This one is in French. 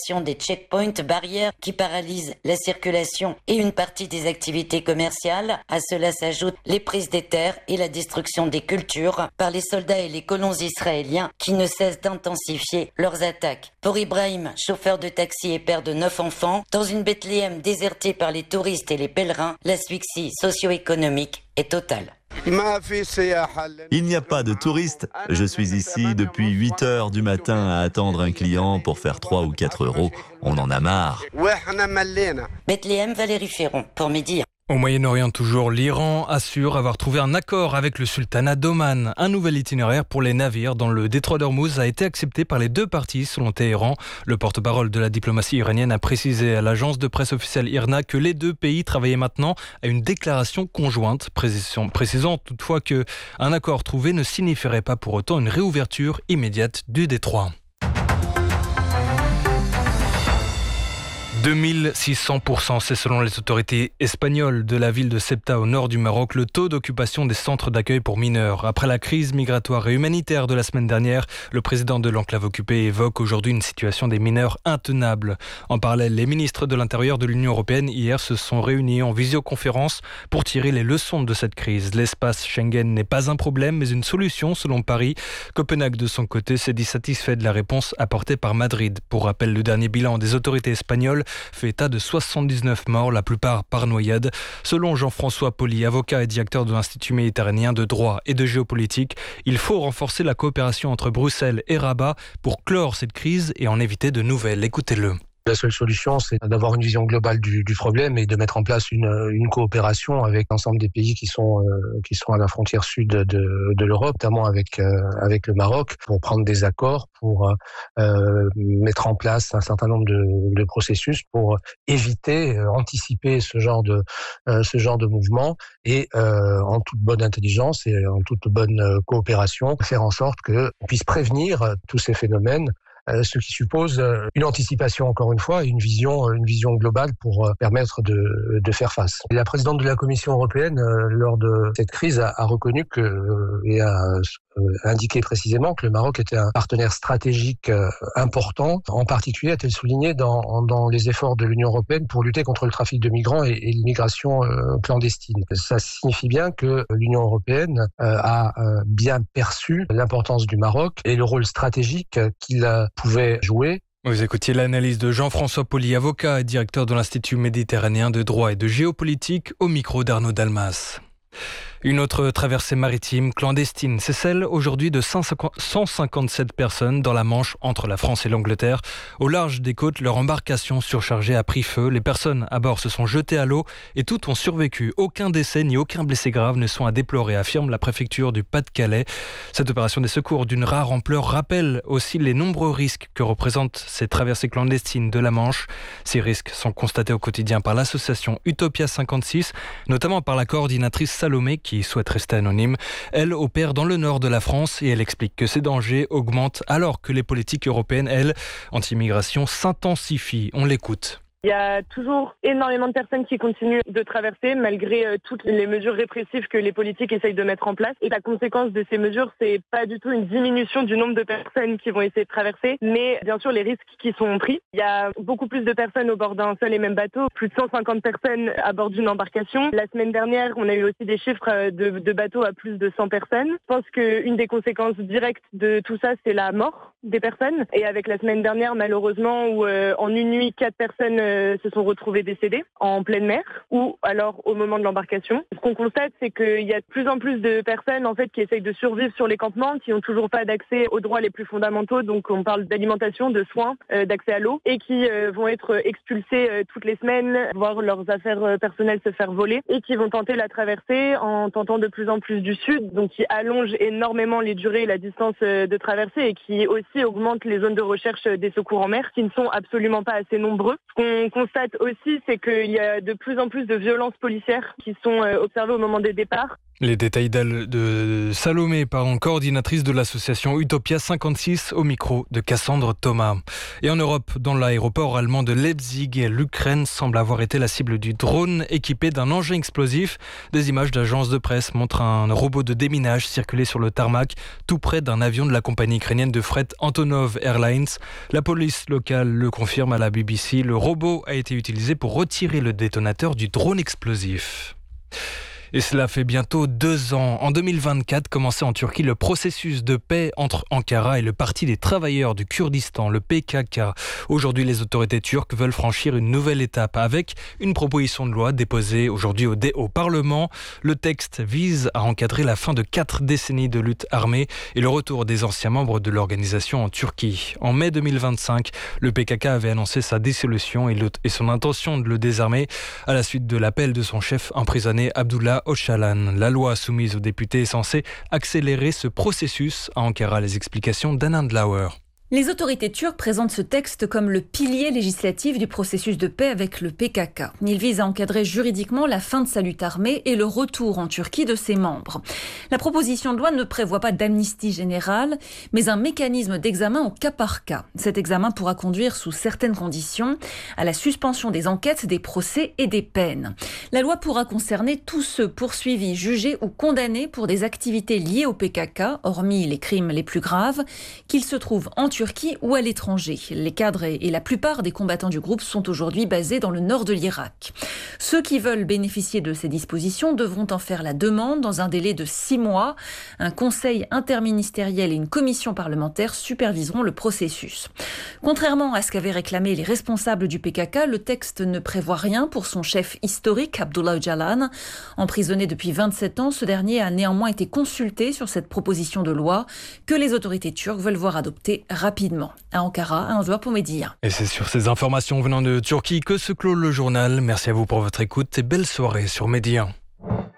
création des checkpoints, barrières qui paralysent la circulation et une partie des activités commerciales. À cela s'ajoutent les prises des terres et la destruction des cultures par les soldats et les colons israéliens qui ne cessent d'intensifier leurs attaques. Pour Ibrahim, chauffeur de taxi et père de 9 enfants, dans une Bethléem désertée par les touristes et les pèlerins, l'asphyxie socio-économique est totale. Il n'y a pas de touristes. Je suis ici depuis 8 heures du matin à attendre un client pour faire 3 ou 4 euros. On en a marre. Bethléem, Valérie Ferron, pour Midi. Au Moyen-Orient toujours, l'Iran assure avoir trouvé un accord avec le sultanat d'Oman. Un nouvel itinéraire pour les navires dans le détroit d'Ormuz a été accepté par les deux parties selon Téhéran. Le porte-parole de la diplomatie iranienne a précisé à l'agence de presse officielle IRNA que les deux pays travaillaient maintenant à une déclaration conjointe, précisant toutefois qu'un accord trouvé ne signifierait pas pour autant une réouverture immédiate du détroit. 2600%, c'est selon les autorités espagnoles de la ville de Ceuta au nord du Maroc, le taux d'occupation des centres d'accueil pour mineurs. Après la crise migratoire et humanitaire de la semaine dernière, le président de l'enclave occupée évoque aujourd'hui une situation des mineurs intenable. En parallèle, les ministres de l'Intérieur de l'Union européenne hier se sont réunis en visioconférence pour tirer les leçons de cette crise. L'espace Schengen n'est pas un problème, mais une solution selon Paris. Copenhague, de son côté, s'est dit satisfait de la réponse apportée par Madrid. Pour rappel, le dernier bilan des autorités espagnoles fait état de 79 morts, la plupart par noyade. Selon Jean-François Poli, avocat et directeur de l'Institut méditerranéen de droit et de géopolitique, il faut renforcer la coopération entre Bruxelles et Rabat pour clore cette crise et en éviter de nouvelles. Écoutez-le. La seule solution, c'est d'avoir une vision globale du problème et de mettre en place une coopération avec l'ensemble des pays qui sont à la frontière sud de l'Europe, notamment avec le Maroc, pour prendre des accords, pour mettre en place un certain nombre de processus pour éviter, anticiper ce genre de mouvement et en toute bonne intelligence et en toute bonne coopération, faire en sorte qu'on puisse prévenir tous ces phénomènes, ce qui suppose une anticipation, encore une fois, et une vision globale pour permettre de faire face. La présidente de la Commission européenne, lors de cette crise, a reconnu et a indiqué précisément que le Maroc était un partenaire stratégique important. En particulier, a-t-elle souligné dans les efforts de l'Union européenne pour lutter contre le trafic de migrants et l'immigration clandestine. Ça signifie bien que l'Union européenne a bien perçu l'importance du Maroc et le rôle stratégique qu'il pouvait jouer. Vous écoutiez l'analyse de Jean-François Poli, avocat et directeur de l'Institut méditerranéen de droit et de géopolitique, au micro d'Arnaud Dalmas. Une autre traversée maritime clandestine, c'est celle aujourd'hui de 157 personnes dans la Manche entre la France et l'Angleterre. Au large des côtes, leur embarcation surchargée a pris feu. Les personnes à bord se sont jetées à l'eau et toutes ont survécu. Aucun décès ni aucun blessé grave ne sont à déplorer, affirme la préfecture du Pas-de-Calais. Cette opération des secours d'une rare ampleur rappelle aussi les nombreux risques que représentent ces traversées clandestines de la Manche. Ces risques sont constatés au quotidien par l'association Utopia 56, notamment par la coordinatrice Salomé, qui souhaite rester anonyme. Elle opère dans le nord de la France et elle explique que ces dangers augmentent alors que les politiques européennes, elles, anti-immigration, s'intensifient. On l'écoute. Il y a toujours énormément de personnes qui continuent de traverser malgré toutes les mesures répressives que les politiques essayent de mettre en place. Et la conséquence de ces mesures, c'est pas du tout une diminution du nombre de personnes qui vont essayer de traverser, mais bien sûr les risques qui sont pris. Il y a beaucoup plus de personnes au bord d'un seul et même bateau, plus de 150 personnes à bord d'une embarcation. La semaine dernière, on a eu aussi des chiffres de bateaux à plus de 100 personnes. Je pense qu'une des conséquences directes de tout ça, c'est la mort des personnes. Et avec la semaine dernière, malheureusement, où en une nuit, 4 personnes se sont retrouvés décédés en pleine mer ou alors au moment de l'embarcation. Ce qu'on constate, c'est qu'il y a de plus en plus de personnes en fait qui essayent de survivre sur les campements, qui n'ont toujours pas d'accès aux droits les plus fondamentaux. Donc on parle d'alimentation, de soins, d'accès à l'eau et qui vont être expulsés toutes les semaines, voir leurs affaires personnelles se faire voler et qui vont tenter la traversée en tentant de plus en plus du sud, donc qui allonge énormément les durées et la distance de traversée et qui aussi augmente les zones de recherche des secours en mer qui ne sont absolument pas assez nombreux. Ce qu'on constate aussi, c'est qu'il y a de plus en plus de violences policières qui sont observées au moment des départs. Les détails de Salomé, coordinatrice de l'association Utopia 56, au micro de Cassandre Thomas. Et en Europe, dans l'aéroport allemand de Leipzig, l'Ukraine semble avoir été la cible du drone équipé d'un engin explosif. Des images d'agences de presse montrent un robot de déminage circuler sur le tarmac, tout près d'un avion de la compagnie ukrainienne de fret Antonov Airlines. La police locale le confirme à la BBC. Le robot a été utilisé pour retirer le détonateur du drone explosif. Et cela fait bientôt 2 ans. En 2024, commençait en Turquie le processus de paix entre Ankara et le Parti des travailleurs du Kurdistan, le PKK. Aujourd'hui, les autorités turques veulent franchir une nouvelle étape avec une proposition de loi déposée aujourd'hui au Parlement. Le texte vise à encadrer la fin de 4 décennies de lutte armée et le retour des anciens membres de l'organisation en Turquie. En mai 2025, le PKK avait annoncé sa dissolution et son intention de le désarmer à la suite de l'appel de son chef emprisonné Abdullah Öcalan. La loi soumise aux députés est censée accélérer ce processus. À Ankara, les explications d'Anand Lauer. Les autorités turques présentent ce texte comme le pilier législatif du processus de paix avec le PKK. Il vise à encadrer juridiquement la fin de sa lutte armée et le retour en Turquie de ses membres. La proposition de loi ne prévoit pas d'amnistie générale, mais un mécanisme d'examen au cas par cas. Cet examen pourra conduire, sous certaines conditions, à la suspension des enquêtes, des procès et des peines. La loi pourra concerner tous ceux poursuivis, jugés ou condamnés pour des activités liées au PKK, hormis les crimes les plus graves, qu'ils se trouvent en Turquie ou à l'étranger. Les cadres et la plupart des combattants du groupe sont aujourd'hui basés dans le nord de l'Irak. Ceux qui veulent bénéficier de ces dispositions devront en faire la demande dans un délai de 6 mois. Un conseil interministériel et une commission parlementaire superviseront le processus. Contrairement à ce qu'avaient réclamé les responsables du PKK, le texte ne prévoit rien pour son chef historique, Abdullah Öcalan. Emprisonné depuis 27 ans, ce dernier a néanmoins été consulté sur cette proposition de loi que les autorités turques veulent voir adopter rapidement. À Ankara, un joueur pour Média. Et c'est sur ces informations venant de Turquie que se clôt le journal. Merci à vous pour votre écoute et belle soirée sur Média.